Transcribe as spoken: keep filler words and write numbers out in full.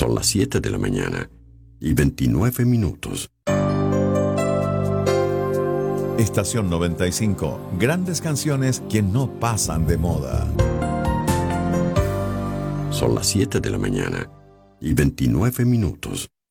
Son las siete de la mañana y veintinueve minutos. Estación noventa y cinco. Grandes canciones que no pasan de moda. Son las siete de la mañana y veintinueve minutos.